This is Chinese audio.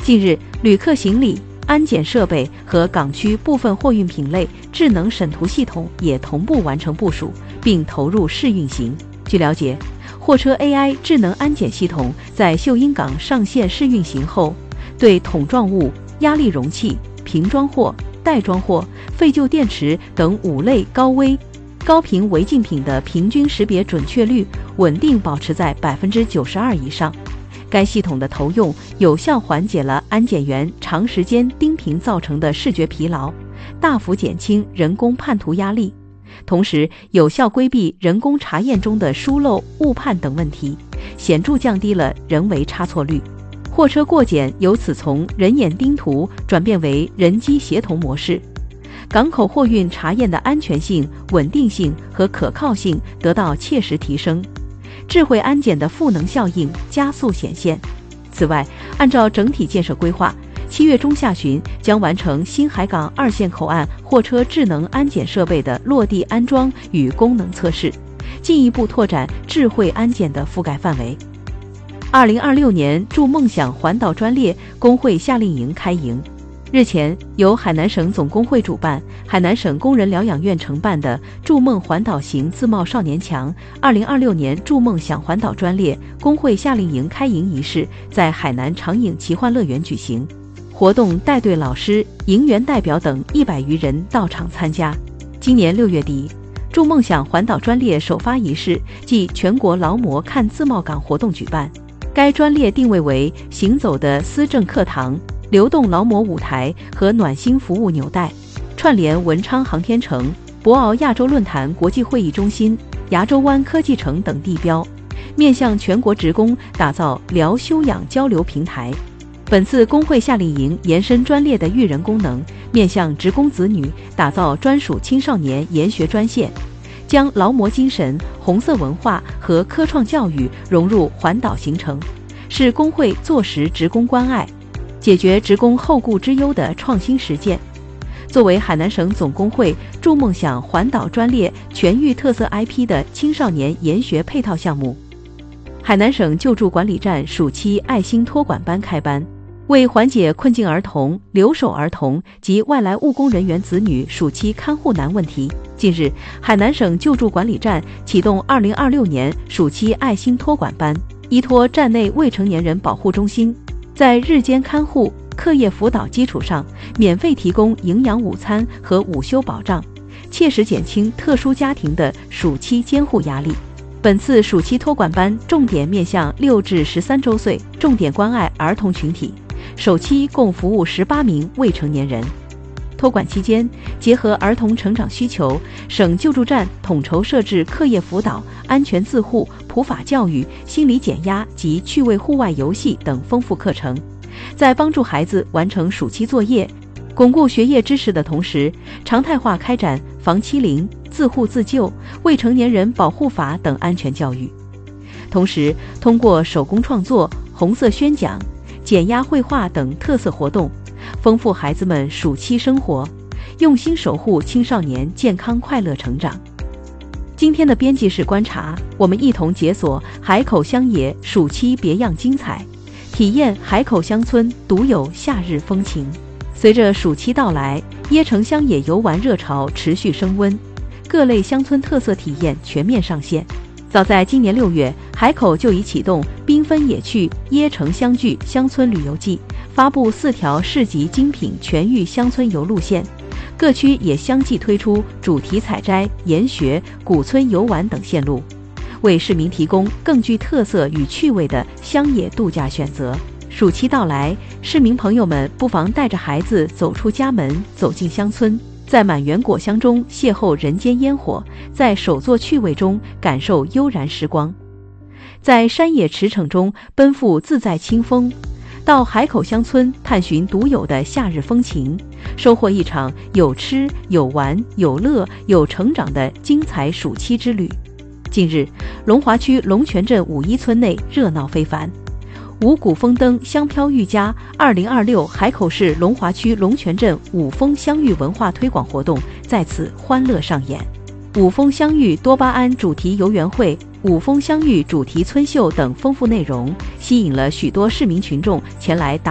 近日，旅客行李、安检设备和港区部分货运品类智能审图系统也同步完成部署，并投入试运行。据了解，货车 AI 智能安检系统在秀英港上线试运行后，对桶状物、压力容器、瓶装货、袋装货、废旧电池等5类高频违禁品的平均识别准确率稳定保持在92%以上。该系统的投用有效缓解了安检员长时间盯屏造成的视觉疲劳，大幅减轻人工判图压力，同时有效规避人工查验中的疏漏、误判等问题，显著降低了人为差错率。货车过检由此从人眼盯图转变为人机协同模式，港口货运查验的安全性、稳定性和可靠性得到切实提升，智慧安检的赋能效应加速显现。此外，按照整体建设规划，7月中下旬将完成新海港2线口岸货车智能安检设备的落地安装与功能测试，进一步拓展智慧安检的覆盖范围。2026年筑梦想环岛专列工会夏令营开营。日前，由海南省总工会主办、海南省工人疗养院承办的筑梦环岛行自贸少年强2026年筑梦想环岛专列工会夏令营开营仪式在海南长影奇幻乐园举行。活动带队老师、营员代表等100余人到场参加。今年6月底，筑梦想环岛专列首发仪式暨全国劳模看自贸港活动举办。该专列定位为行走的思政课堂、流动劳模舞台和暖心服务纽带，串联文昌航天城、博鳌亚洲论坛国际会议中心、牙洲湾科技城等地标，面向全国职工打造疗休养交流平台。本次工会夏令营延伸专列的育人功能，面向职工子女打造专属青少年研学专线，将劳模精神、红色文化和科创教育融入环岛行程，是工会坐实职工关爱、解决职工后顾之忧的创新实践。作为海南省总工会筑梦想环岛专列全域特色 IP 的青少年研学配套项目，海南省救助管理站暑期爱心托管班开班，为缓解困境儿童、留守儿童及外来务工人员子女暑期看护难问题。近日，海南省救助管理站启动2026年暑期爱心托管班，依托站内未成年人保护中心，在日间看护、课业辅导基础上，免费提供营养午餐和午休保障，切实减轻特殊家庭的暑期监护压力。本次暑期托管班重点面向6至13周岁，重点关爱儿童群体，首期共服务18名未成年人。托管期间，结合儿童成长需求，省救助站统筹设置课业辅导、安全自护、普法教育、心理减压及趣味户外游戏等丰富课程，在帮助孩子完成暑期作业、巩固学业知识的同时，常态化开展防欺凌、自护自救、未成年人保护法等安全教育。同时，通过手工创作、红色宣讲、减压绘画等特色活动，丰富孩子们暑期生活，用心守护青少年健康快乐成长。今天的编辑室观察，我们一同解锁海口乡野暑期别样精彩，体验海口乡村独有夏日风情。随着暑期到来，椰城乡野游玩热潮持续升温，各类乡村特色体验全面上线。早在今年6月，海口就已启动缤纷野趣椰城相聚乡村旅游季，发布4条市级精品全域乡村游路线，各区也相继推出主题采摘、研学、古村游玩等线路，为市民提供更具特色与趣味的乡野度假选择。暑期到来，市民朋友们不妨带着孩子走出家门，走进乡村，在满园果香中邂逅人间烟火，在手作趣味中感受悠然时光，在山野驰骋中奔赴自在清风，到海口乡村探寻独有的夏日风情，收获一场有吃有玩有乐有成长的精彩暑期之旅。近日，龙华区龙泉镇五一村内热闹非凡，五谷丰登，香飘愈佳2026海口市龙华区龙泉镇五峰乡域文化推广活动在此欢乐上演。五峰乡域多巴胺主题游园会、五峰乡域主题村秀等丰富内容，吸引了许多市民群众前来打